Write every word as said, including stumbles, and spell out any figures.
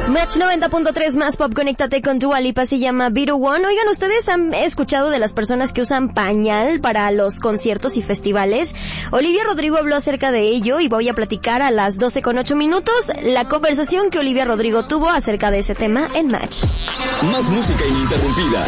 Match noventa punto tres más pop, conéctate con Dua Lipa, se llama Be The One. Oigan, ¿ustedes han escuchado de las personas que usan pañal para los conciertos y festivales? Olivia Rodrigo habló acerca de ello y voy a platicar a las doce con ocho minutos la conversación que Olivia Rodrigo tuvo acerca de ese tema en Match. Más música ininterrumpida.